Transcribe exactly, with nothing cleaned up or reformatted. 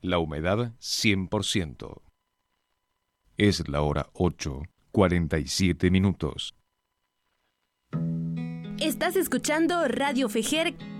la humedad cien por ciento. Es la hora ocho, cuarenta y siete minutos. Estás escuchando Radio Fejer